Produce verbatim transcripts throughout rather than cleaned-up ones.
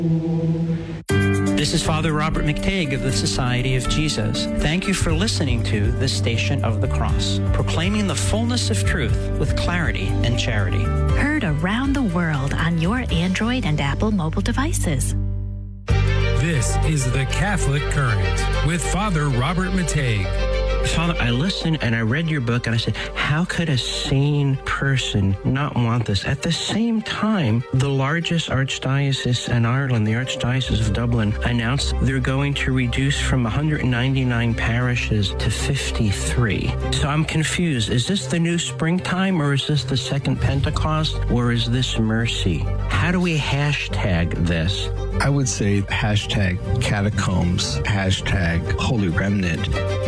This is Father Robert McTague of the Society of Jesus. Thank you for listening to The Station of the Cross, proclaiming the fullness of truth with clarity and charity. Heard around the world on your Android and Apple mobile devices. This is The Catholic Current with Father Robert McTague. Father, I listened and I read your book and I said, how could a sane person not want this? At the same time, the largest archdiocese in Ireland, the Archdiocese of Dublin, announced they're going to reduce from one hundred ninety-nine parishes to fifty-three. So I'm confused. Is this the new springtime, or is this the second Pentecost, or is this mercy? How do we hashtag this? I would say hashtag catacombs, hashtag holy remnant.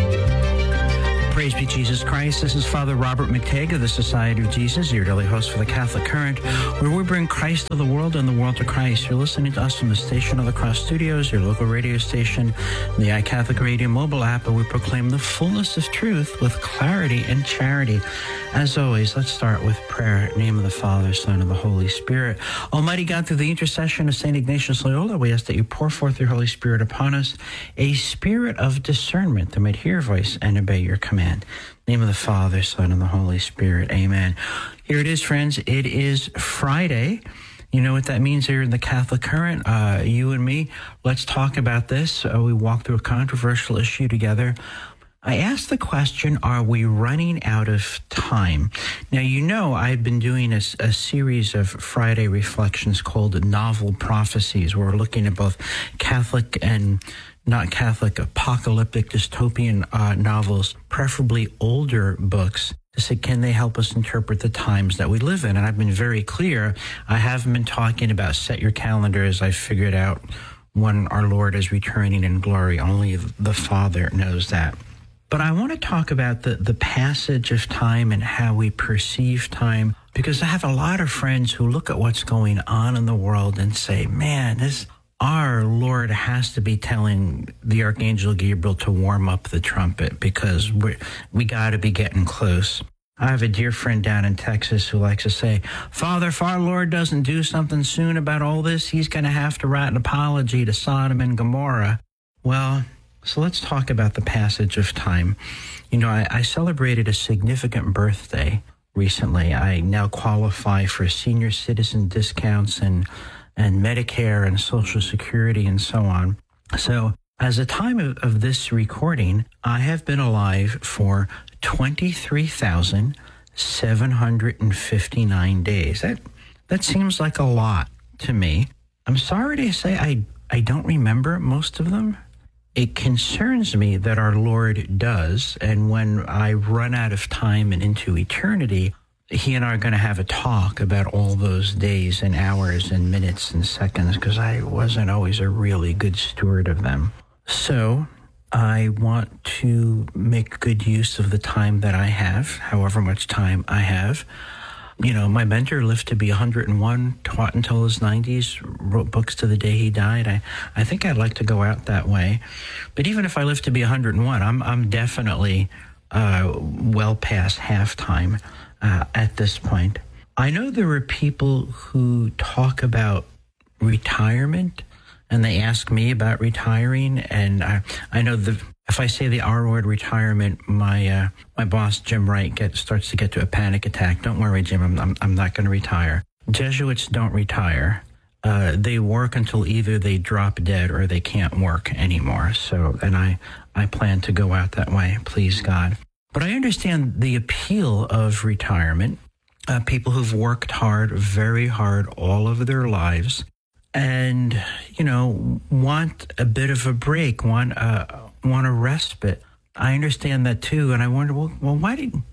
Praise be Jesus Christ. This is Father Robert McTague of the Society of Jesus, your daily host for the Catholic Current, where we bring Christ to the world and the world to Christ. You're listening to us from the Station of the Cross Studios, your local radio station, the iCatholic Radio mobile app, where we proclaim the fullness of truth with clarity and charity. As always, let's start with prayer. In the name of the Father, Son, and the Holy Spirit. Almighty God, through the intercession of Saint Ignatius Loyola, we ask that you pour forth your Holy Spirit upon us, a spirit of discernment that might hear your voice and obey your command. In the name of the Father, Son, and the Holy Spirit. Amen. Here it is, friends. It is Friday. You know what that means here in the Catholic Current. Uh, you and me, let's talk about this. Uh, we walk through a controversial issue together. I asked the question, are we running out of time? Now, you know I've been doing a, a series of Friday reflections called Novel Prophecies, where we're looking at both Catholic and not Catholic, apocalyptic, dystopian uh, novels, preferably older books, to say, can they help us interpret the times that we live in? And I've been very clear. I haven't been talking about set your calendars. I figured out when our Lord is returning in glory. Only the Father knows that. But I want to talk about the, the passage of time and how we perceive time, because I have a lot of friends who look at what's going on in the world and say, man, this our Lord has to be telling the Archangel Gabriel to warm up the trumpet, because we we got to be getting close. I have a dear friend down in Texas who likes to say, Father, if our Lord doesn't do something soon about all this, he's going to have to write an apology to Sodom and Gomorrah. Well, so let's talk about the passage of time. You know, I, I celebrated a significant birthday recently. I now qualify for senior citizen discounts and and Medicare and Social Security and so on. So as the time of, of this recording, I have been alive for twenty-three thousand seven hundred fifty-nine days. That that seems like a lot to me. I'm sorry to say I, I don't remember most of them. It concerns me that our Lord does, and when I run out of time and into eternity, he and I are going to have a talk about all those days and hours and minutes and seconds, because I wasn't always a really good steward of them. So I want to make good use of the time that I have, however much time I have. You know, my mentor lived to be one hundred and one, taught until his nineties, wrote books to the day he died. I, I think I'd like to go out that way. But even if I live to be one hundred and one, I'm, I'm definitely uh, well past halftime. Uh, at this point. I know there are people who talk about retirement, and they ask me about retiring, and I, I know the if I say the R word retirement, my uh, my boss Jim Wright gets starts to get to a panic attack. Don't worry, Jim, I'm I'm, I'm not going to retire. Jesuits don't retire. Uh, they work until either they drop dead or they can't work anymore. So, and I I plan to go out that way, please God. But I understand the appeal of retirement, uh, people who've worked hard, very hard all of their lives, and, you know, want a bit of a break, want a, want a respite. I understand that too, and I wonder, well, well why didn't,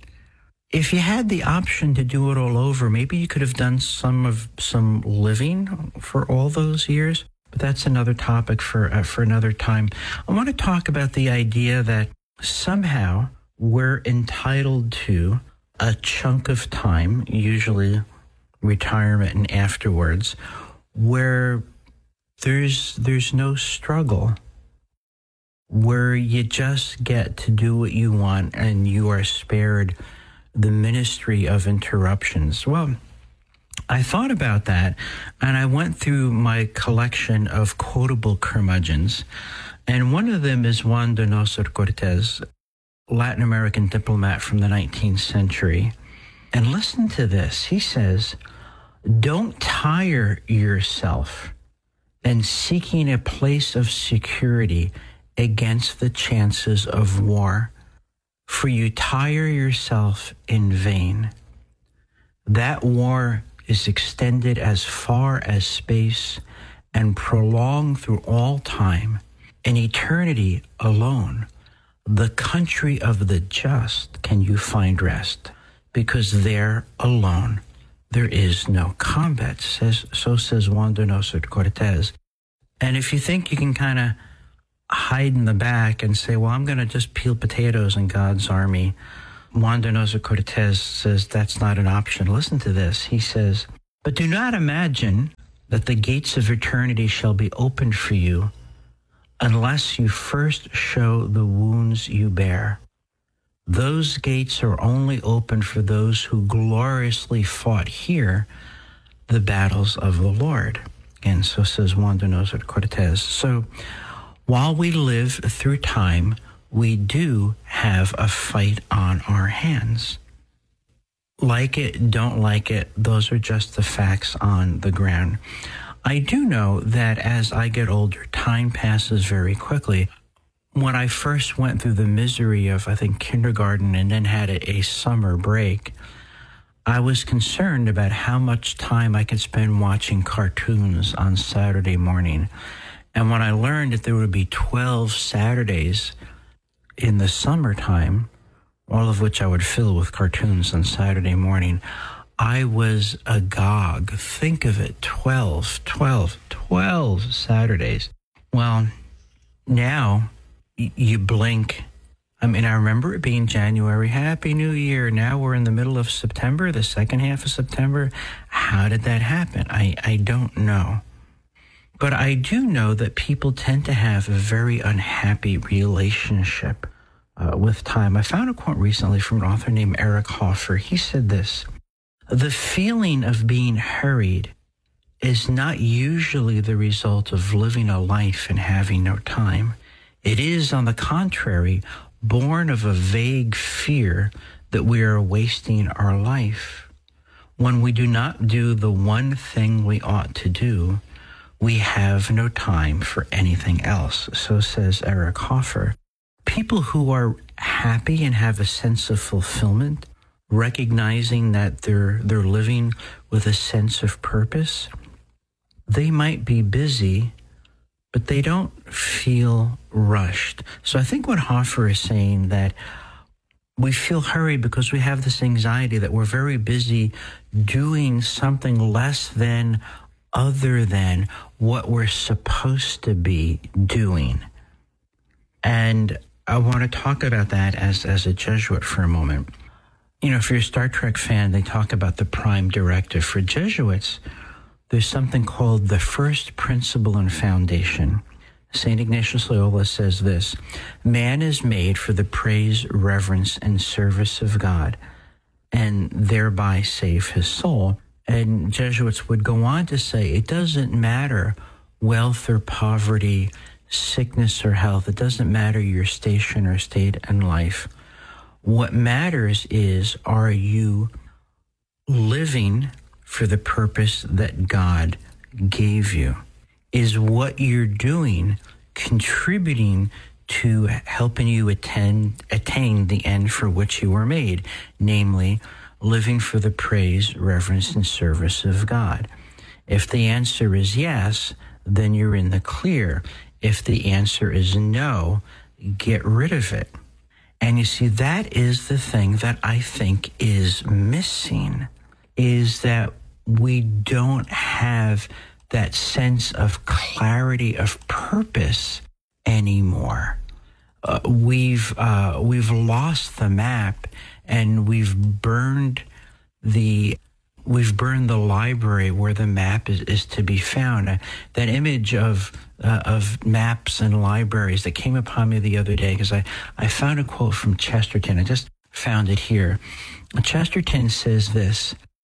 if you had the option to do it all over, maybe you could have done some of some living for all those years, but that's another topic for uh, for another time. I want to talk about the idea that somehow we're entitled to a chunk of time, usually retirement and afterwards, where there's there's no struggle, where you just get to do what you want and you are spared the ministry of interruptions. Well, I thought about that, and I went through my collection of quotable curmudgeons, and one of them is Juan Donoso Cortés, Latin American diplomat from the nineteenth century. And listen to this. He says, "Don't tire yourself in seeking a place of security against the chances of war, for you tire yourself in vain. That war is extended as far as space and prolonged through all time. In eternity alone, the country of the just can you find rest, because there alone there is no combat," says, so says Juan Donoso Cortés. And if you think you can kind of hide in the back and say, well, I'm going to just peel potatoes in God's army, Juan Donoso Cortés says that's not an option. Listen to this. He says, "But do not imagine that the gates of eternity shall be opened for you unless you first show the wounds you bear. Those gates are only open for those who gloriously fought here the battles of the Lord." And so says Juan Donoso Cortés. So while we live through time, we do have a fight on our hands. Like it, don't like it, those are just the facts on the ground. I do know that as I get older, time passes very quickly. When I first went through the misery of, I think, kindergarten and then had a, a summer break, I was concerned about how much time I could spend watching cartoons on Saturday morning. And when I learned that there would be twelve Saturdays in the summertime, all of which I would fill with cartoons on Saturday morning, I was agog. Think of it, twelve, twelve, twelve Saturdays. Well, now y- you blink. I mean, I remember it being January, Happy New Year. Now we're in the middle of September, the second half of September. How did that happen? I, I don't know. But I do know that people tend to have a very unhappy relationship uh, with time. I found a quote recently from an author named Eric Hoffer. He said this: "The feeling of being hurried is not usually the result of living a life and having no time. It is, on the contrary, born of a vague fear that we are wasting our life. When we do not do the one thing we ought to do, we have no time for anything else," so says Eric Hoffer. People who are happy and have a sense of fulfillment, recognizing that they're they're living with a sense of purpose, they might be busy, but they don't feel rushed. So I think what Hoffer is saying, that we feel hurried because we have this anxiety that we're very busy doing something less than, other than what we're supposed to be doing. And I want to talk about that as, as a Jesuit for a moment. You know, if you're a Star Trek fan, they talk about the prime directive. For Jesuits, there's something called the first principle and foundation. Saint Ignatius Loyola says this: "Man is made for the praise, reverence, and service of God, and thereby save his soul." And Jesuits would go on to say, it doesn't matter wealth or poverty, sickness or health. It doesn't matter your station or state in life. What matters is, are you living for the purpose that God gave you? Is what you're doing contributing to helping you attain, attain the end for which you were made, namely, living for the praise, reverence, and service of God? If the answer is yes, then you're in the clear. If the answer is no, get rid of it. And you see, that is the thing that I think is missing, is that we don't have that sense of clarity of purpose anymore. Uh, we've uh, we've lost the map, and we've burned the we've burned the library where the map is, is to be found. Uh, that image of uh, of maps and libraries that came upon me the other day, because I, I found a quote from Chesterton. I just found it here. Chesterton says this: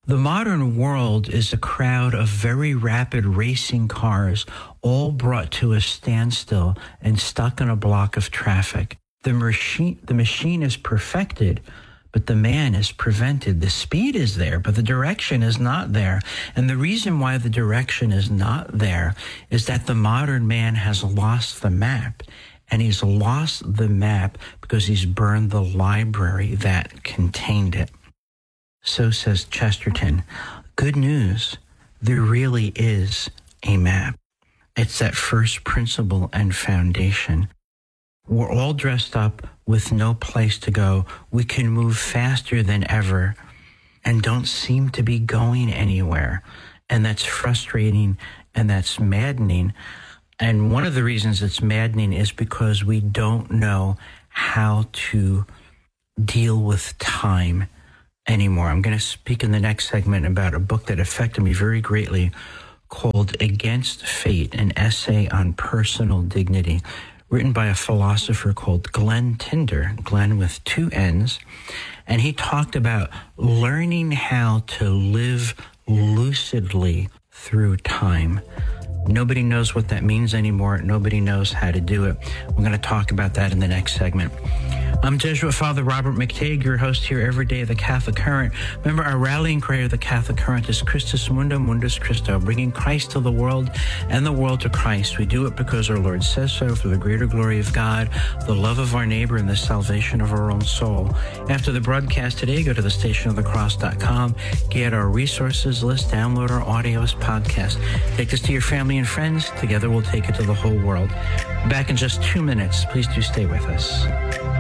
The modern world is a crowd of very rapid racing cars, all brought to a standstill and stuck in a block of traffic. The machine, the machine is perfected, but the man is prevented. The speed is there, but the direction is not there. And the reason why the direction is not there is that the modern man has lost the map. And he's lost the map because he's burned the library that contained it. So says Chesterton. Good news, there really is a map. It's that first principle and foundation. We're all dressed up with no place to go. We can move faster than ever and don't seem to be going anywhere. And that's frustrating and that's maddening. And one of the reasons it's maddening is because we don't know how to deal with time anymore. I'm going to speak in the next segment about a book that affected me very greatly called Against Fate, an essay on personal dignity, written by a philosopher called Glenn Tinder, Glenn with two N's. And he talked about learning how to live lucidly through time. Nobody knows what that means anymore. Nobody knows how to do it. We're going to talk about that in the next segment. I'm Jesuit Father Robert McTague, your host here every day of the Catholic Current. Remember, our rallying cry of the Catholic Current is Christus Mundum Mundus Christo, bringing Christ to the world and the world to Christ. We do it because our Lord says so, for the greater glory of God, the love of our neighbor, and the salvation of our own soul. After the broadcast today, go to the station of the cross dot com, get our resources list, download our audio as podcast. Take this to your family and friends. Together we'll take it to the whole world. Back in just two minutes. Please do stay with us.